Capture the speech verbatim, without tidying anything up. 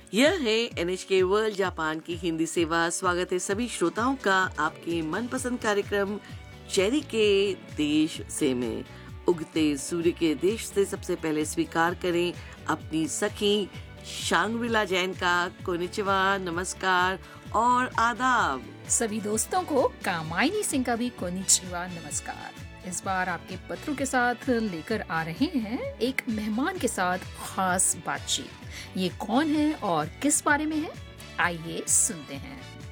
यह है NHK world Japan की हिंदी सेवा। स्वागत है सभी श्रोताओं का आपके मनपसंद कार्यक्रम चेरी के देश से में। उगते सूर्य के देश से सबसे पहले स्वीकार करें अपनी सखी शांगविला जैन का कोनिचिवा, नमस्कार और आदाब। सभी दोस्तों को कामायनी सिंह का भी कोनिचिवा, नमस्कार। इस बार आपके पत्रों के साथ लेकर आ रहे हैं एक मेहमान के साथ खास बातचीत। ये कौन है और किस बारे में है, आइए सुनते हैं।